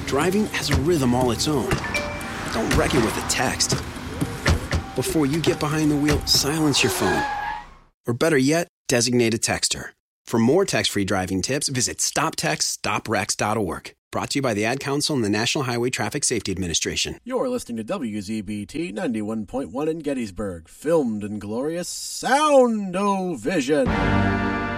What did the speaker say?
Driving has a rhythm all its own. Don't wreck it with a text. Before you get behind the wheel, silence your phone. Or better yet, designate a texter. For more text-free driving tips, visit stoptextstoprex.org. Brought to you by the Ad Council and the National Highway Traffic Safety Administration. You're listening to WZBT 91.1 in Gettysburg. Filmed in glorious Sound-O-Vision.